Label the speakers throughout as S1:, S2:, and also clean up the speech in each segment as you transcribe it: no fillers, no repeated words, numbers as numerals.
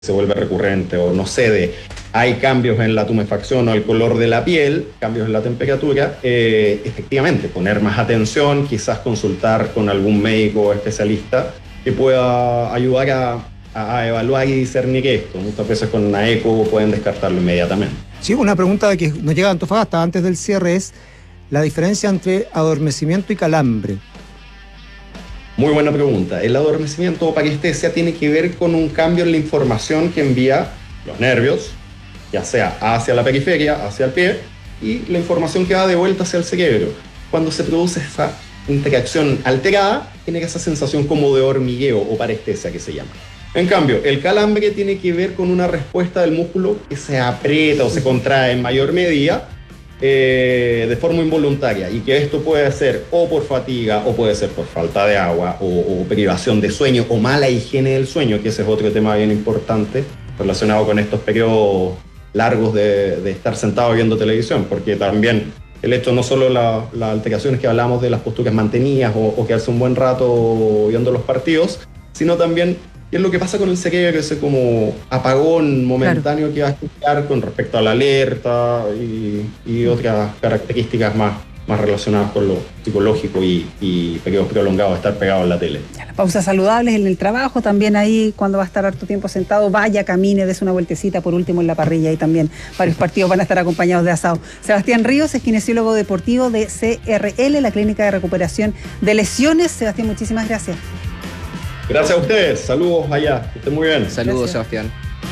S1: se vuelve recurrente o no cede, hay cambios en la tumefacción o el color de la piel, cambios en la temperatura, efectivamente poner más atención, quizás consultar con algún médico o especialista que pueda ayudar a evaluar y discernir esto. Muchas veces con una eco pueden descartarlo inmediatamente.
S2: Sí, una pregunta que nos llega a Antofagasta antes del cierre es la diferencia entre adormecimiento y calambre.
S1: Muy buena pregunta. El adormecimiento o parestesia tiene que ver con un cambio en la información que envía los nervios, ya sea hacia la periferia, hacia el pie, y la información que va de vuelta hacia el cerebro. Cuando se produce esa interacción alterada, tiene esa sensación como de hormigueo o parestesia que se llama. En cambio, el calambre tiene que ver con una respuesta del músculo que se aprieta o se contrae en mayor medida de forma involuntaria, y que esto puede ser o por fatiga o puede ser por falta de agua o privación de sueño o mala higiene del sueño, que ese es otro tema bien importante relacionado con estos periodos largos de estar sentado viendo televisión, porque también el hecho no solo las alteraciones que hablamos de las posturas mantenidas o quedarse un buen rato viendo los partidos, sino también qué es lo que pasa con el cerebro, ese como apagón momentáneo que va a escuchar con respecto a la alerta y otras características más relacionadas con lo psicológico y periodos prolongados de estar pegado en la tele.
S3: Las pausas saludables en el trabajo, también ahí cuando va a estar harto tiempo sentado, vaya, camine, des una vueltecita, por último en la parrilla, y también varios partidos van a estar acompañados de asado. Sebastián Ríos es kinesiólogo deportivo de CRL, la Clínica de Recuperación de Lesiones. Sebastián, muchísimas gracias.
S1: Gracias a ustedes, saludos allá, que estén muy bien.
S4: Saludos, Sebastián.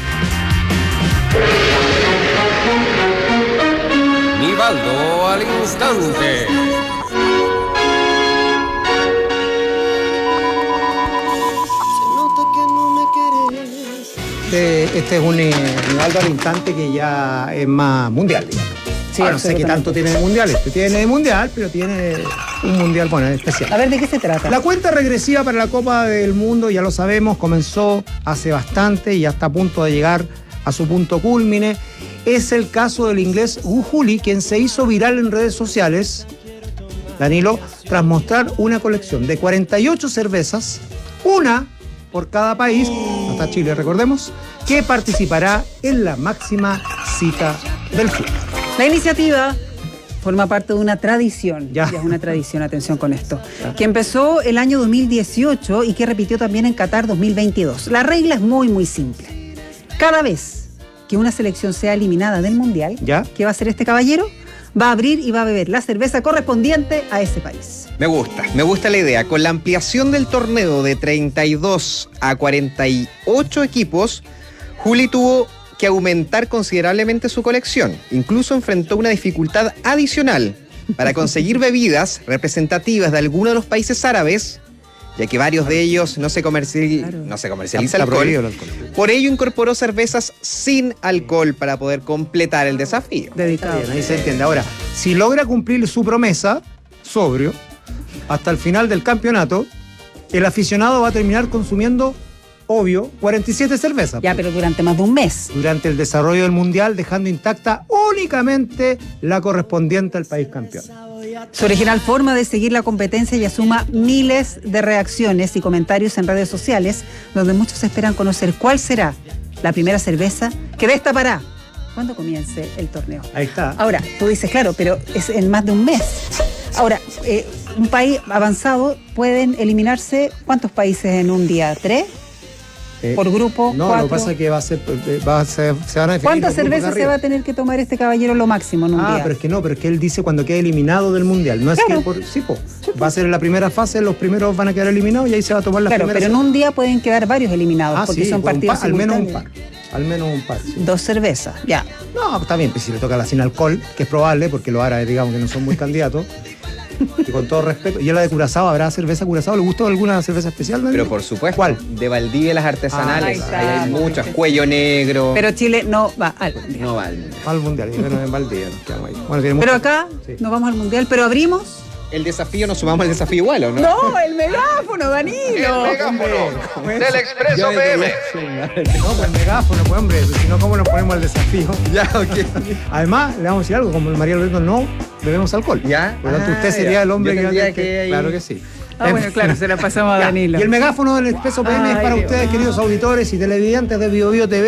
S5: Nivaldo al instante.
S2: Este es un Nivaldo al instante que ya es más mundial, digamos. Sí, no sé qué tanto tiene de mundial. Este tiene de mundial, pero tiene un mundial, bueno, especial.
S3: A ver, ¿de qué se trata?
S2: La cuenta regresiva para la Copa del Mundo, ya lo sabemos, comenzó hace bastante y ya está a punto de llegar a su punto cúlmine. Es el caso del inglés Juli, quien se hizo viral en redes sociales, Danilo, tras mostrar una colección de 48 cervezas, una por cada país, hasta Chile, recordemos, que participará en la máxima cita del fútbol.
S3: La iniciativa forma parte de una tradición, ya es una tradición, atención con esto, que empezó el año 2018 y que repitió también en Qatar 2022. La regla es muy, muy simple. Cada vez que una selección sea eliminada del Mundial, ¿qué va a hacer este caballero? Va a abrir y va a beber la cerveza correspondiente a ese país.
S4: Me gusta la idea. Con la ampliación del torneo de 32 a 48 equipos, Juli tuvo que aumentar considerablemente su colección. Incluso enfrentó una dificultad adicional para conseguir bebidas representativas de algunos de los países árabes, ya que varios de ellos no se comercializa alcohol. Por ello incorporó cervezas sin alcohol para poder completar el desafío.
S2: Dedicado. Ahí se entiende. Ahora, si logra cumplir su promesa, sobrio, hasta el final del campeonato, el aficionado va a terminar consumiendo, obvio, 47 cervezas.
S3: Ya, pero durante más de un mes.
S2: Durante el desarrollo del Mundial, dejando intacta únicamente la correspondiente al país campeón.
S3: Su original forma de seguir la competencia ya suma miles de reacciones y comentarios en redes sociales, donde muchos esperan conocer cuál será la primera cerveza que destapará cuando comience el torneo.
S2: Ahí está.
S3: Ahora, tú dices, claro, pero es en más de un mes. Ahora, un país avanzado, pueden eliminarse, ¿cuántos países en un día? ¿3? ¿Por grupo?
S2: No,
S3: 4.
S2: lo que pasa es que se van a definir.
S3: ¿Cuántas cervezas se va a tener que tomar este caballero lo máximo en un día?
S2: Pero es que él dice cuando quede eliminado del Mundial. No es que va a ser en la primera fase, los primeros van a quedar eliminados y ahí se va a tomar la primera.
S3: Pero en un día pueden quedar varios eliminados, porque son partidos simultáneos.
S2: Al menos un par. Sí.
S3: 2 cervezas, ya.
S2: No, está bien, pues si le toca la sin alcohol, que es probable, porque los árabes, digamos, que no son muy candidatos. Y con todo respeto. ¿Y la de Curazao? ¿Habrá cerveza Curazao? ¿Le gustó alguna cerveza especial?
S4: Pero por supuesto.
S2: ¿Cuál?
S4: De Valdivia, las artesanales. Ahí hay muchas. Cuello negro.
S3: Pero Chile no va al Mundial.
S4: No va al Mundial.
S2: Al Mundial. Bueno, en Valdivia nos quedamos ahí. Bueno,
S3: pero acá nos vamos al Mundial, pero abrimos.
S4: El desafío, nos sumamos al desafío igual, ¿o no?
S3: No, el megáfono, Danilo.
S5: El megáfono del Expreso PM.
S2: No, pues el megáfono, pues hombre, si no, ¿cómo nos ponemos al desafío?
S4: Ya, ok.
S2: Además, le vamos a decir algo, como el María Alberto no bebemos alcohol.
S4: Ya.
S2: Por lo tanto, usted sería el hombre
S4: que...
S2: Claro que sí.
S3: Ah, bueno, claro, se la pasamos a Danilo.
S2: Y el megáfono del Expreso PM es para ustedes, queridos auditores y televidentes de BioBio TV.